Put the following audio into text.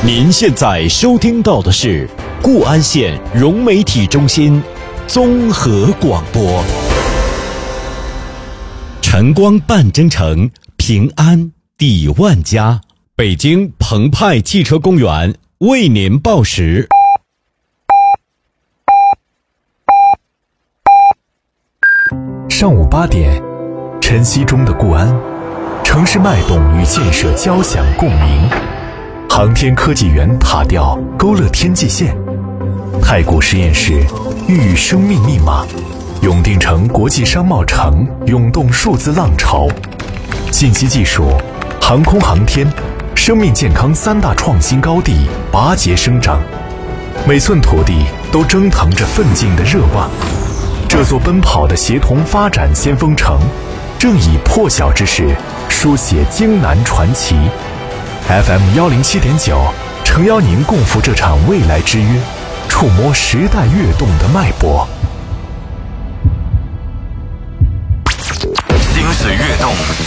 您现在收听到的是固安县融媒体中心综合广播。晨光半真诚，平安抵万家。北京澎湃汽车公园为您报时。 上午8点，晨曦中的固安，城市脉动与建设交响共鸣。航天科技园塔吊勾勒天际线，太古实验室孕育生命密码，永定城国际商贸城涌动数字浪潮。信息技术、航空航天、生命健康3大创新高地拔节生长，每寸土地都蒸腾着奋进的热望。这座奔跑的协同发展先锋城，正以破晓之势书写京南传奇。FM 107.9，诚邀您共赴这场未来之约，触摸时代跃动的脉搏。 心思跃动，